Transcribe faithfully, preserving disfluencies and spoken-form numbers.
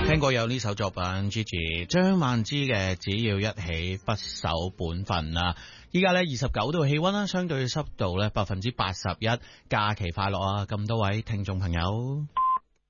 聽過有呢首作品 Gigi 張曼芝嘅只要一起不守本分啊！依家咧二十九度氣溫啦，相對濕度咧百分之八十一，假期快樂啊！咁多位聽眾朋友。